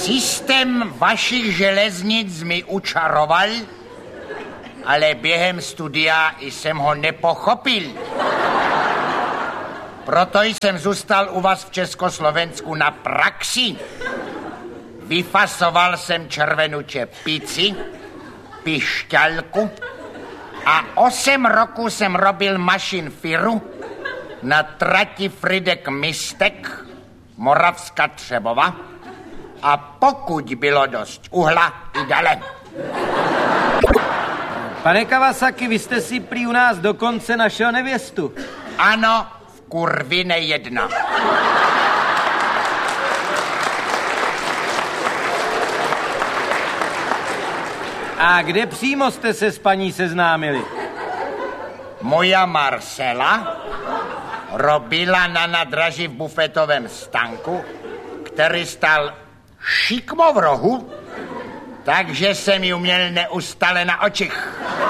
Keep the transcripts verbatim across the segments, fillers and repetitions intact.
Systém vašich železnic mi učaroval, ale během studia jsem ho nepochopil. Proto jsem zůstal u vás v Československu na praxi. Vyfasoval jsem červenou čepici, pišťalku a osm roků jsem robil mašinfiru na trati Frýdek Mistek, Moravská Třebova. A pokud bylo dost uhla, i dále. Pane Kawasaki, vy jste si prý u nás dokonce našel nevěstu. Ano, v kurvine jedna. A kde přímo jste se s paní seznámili? Moja Marcela robila na nádraží v bufetovém stanku, který stál šikmo v rohu, takže jsem ji měl neustále na očích.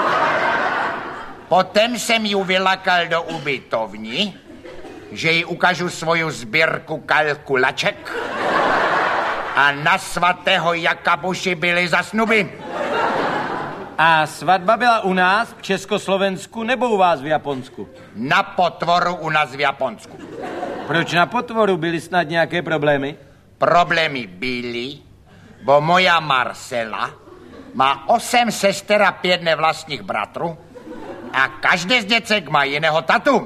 Potom jsem ji vylakal do ubytovny, že jí ukážu svoju sbírku kalkulaček a na svatého Jakabuši byly zasnuby. A svatba byla u nás v Československu nebo u vás v Japonsku? Na Potvoru u nás v Japonsku. Proč na Potvoru? Byly snad nějaké problémy? Problémy byly, bo moja Marcela má osm sester a pět nevlastních bratrů a každý z děcek má jiného tatu.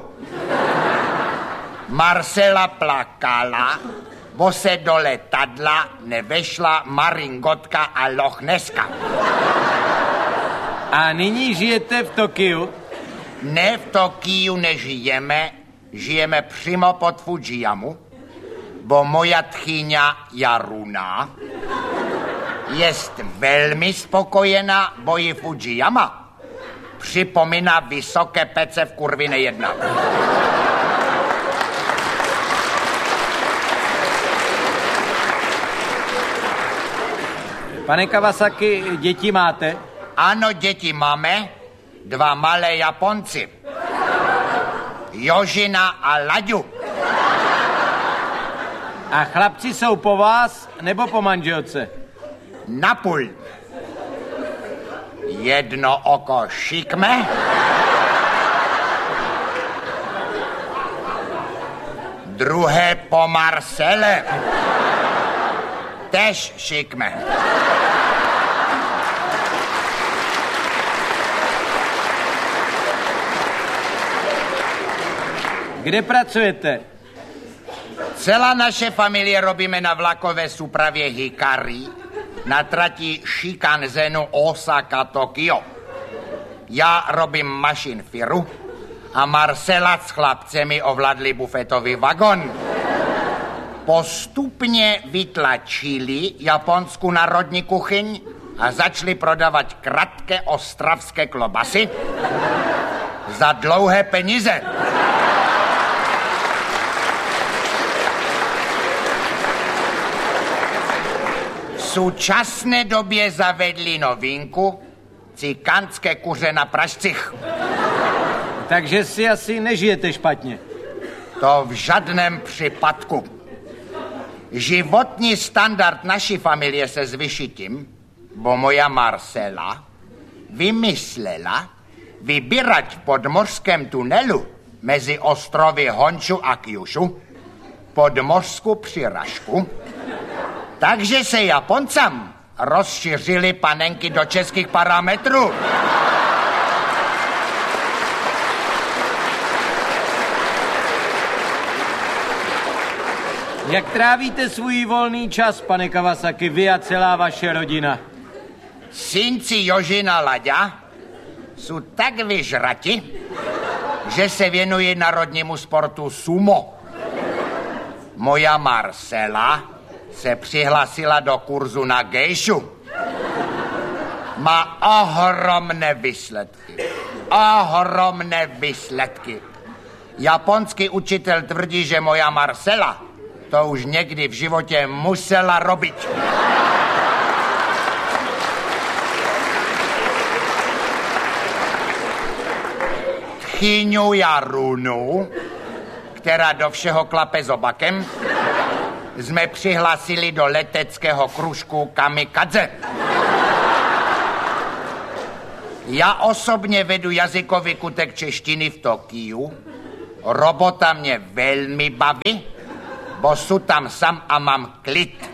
Marcela plakala, bo se do letadla nevešla Maringotka a Loch Nesska. A nyní žijete v Tokiu? Ne, v Tokiu nežijeme, žijeme přímo pod Fujiyamu, bo moja tchýňa Jaruna jest velmi spokojená, bo ji Fujiyama připomíná vysoké pece v kurvine jedna. Pane Kawasaki, děti máte? Ano, děti máme, dva malé Japonci. Jožina a Laďu. A chlapci jsou po vás nebo po manželce? Napůl. Jedno oko šikme, druhé po Marcele. Tež šikme. Kde pracujete? Celá naše familie robíme na vlakové súpravě Hikari na trati Shinkansen Osaka Tokio. Já robím mašinfiru a Marcela s chlapcemi ovládli bufetový vagon. Postupně vytlačili japonskou národní kuchyň a začali prodávat krátké ostravské klobasy za dlouhé peníze. V současné době zavedli novinku cikánské kuře na pražcích. Takže si asi nežijete špatně. To v žádném případku. Životní standard naší familie se zvyší tím, bo moja Marcela vymyslela vybírat v podmořském tunelu mezi ostrovy Honshu a Kyushu podmořskou přirážku, takže se Japoncám rozšířily panenky do českých parametrů. Jak trávíte svůj volný čas, pane Kawasaki, vy a celá vaše rodina? Synci Jožina Laďa jsou tak vyžrati, že se věnují národnímu sportu sumo. Moja Marcela se přihlásila do kurzu na gejšu. Má ohromné výsledky. Ohromné výsledky. Japonský učitel tvrdí, že moja Marcela to už někdy v životě musela robit. Tchýňu Jarunu, která do všeho klape zobakem, jsme přihlásili do leteckého kružku Kamikadze. Já osobně vedu jazykový kutek češtiny v Tokiu. Robota mě velmi baví, bo jsou tam sám a mám klid.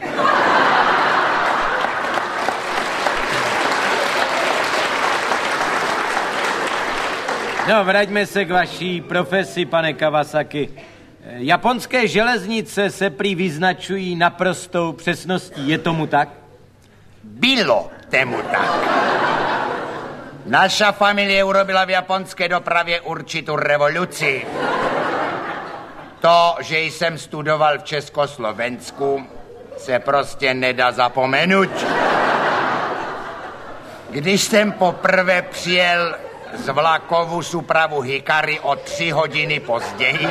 No, vraťme se k vaší profesi, pane Kawasaki. Japonské železnice se prý vyznačují naprostou přesností. Je tomu tak? Bylo tomu tak. Naša familie urobila v japonské dopravě určitou revoluci. To, že jsem studoval v Československu, se prostě nedá zapomenout. Když jsem poprvé přijel z vlakovou súpravu Hikari o tři hodiny později,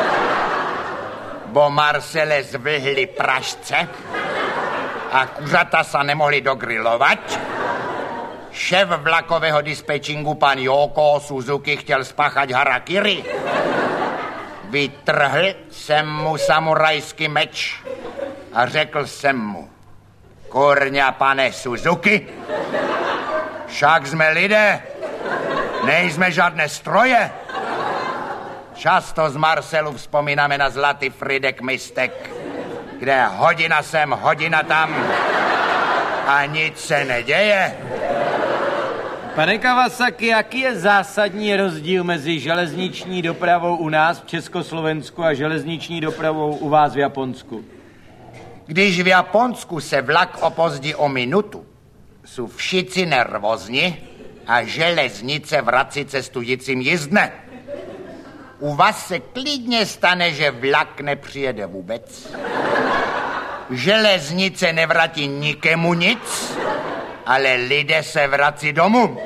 bo Marcele zvlhli pražce a kuřata se nemohli dogrilovat, šéf vlakového dispečingu pan Yoko Suzuki chtěl spáchat harakiri. Vytrhl jsem mu samurajský meč a řekl jsem mu: kurňa, pane Suzuki, však jsme lidé, nejsme žádné stroje. Často z Marcelu vzpomínáme na zlatý Frýdek Mistek, kde hodina sem, hodina tam a nic se neděje. Pane Kawasaki, jaký je zásadní rozdíl mezi železniční dopravou u nás v Československu a železniční dopravou u vás v Japonsku? Když v Japonsku se vlak opozdí o minutu, jsou všichni nervózní a železnice vrací cestujícím jízdné. U vás se klidně stane, že vlak nepřijede vůbec. Železnice nevratí nikému nic, ale lidé se vrací domů.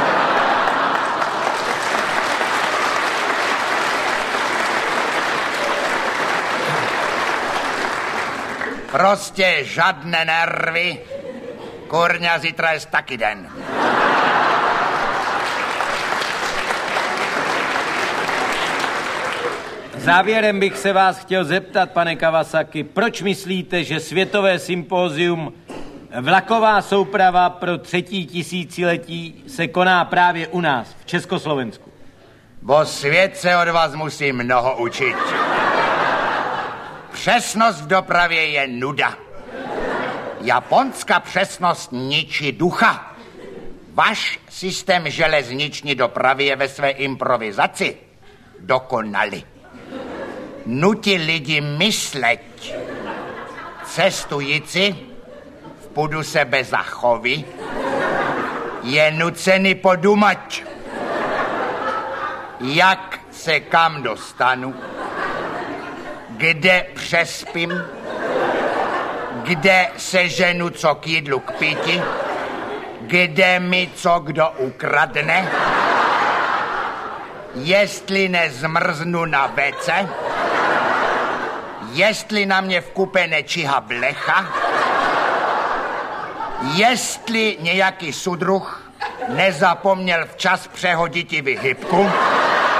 Prostě žádné nervy. Kurňa, zítra je taky den. Závěrem bych se vás chtěl zeptat, pane Kawasaki, proč myslíte, že světové sympózium Vlaková souprava pro třetí tisíciletí se koná právě u nás, v Československu? Bo svět se od vás musí mnoho učit. Přesnost v dopravě je nuda. Japonská přesnost ničí ducha. Váš systém železniční dopravy je ve své improvizaci dokonalý. Nutí lidi myslet. Cestující v pudu sebe zachoví je nucený podumat, jak se kam dostanu, kde přespím, kde seženu co k jídlu k píti, kde mi co kdo ukradne, jestli nezmrznu na vece, jestli na mě v kupe nečíhá blecha, jestli nějaký sudruh nezapomněl včas přehodit vyhybku,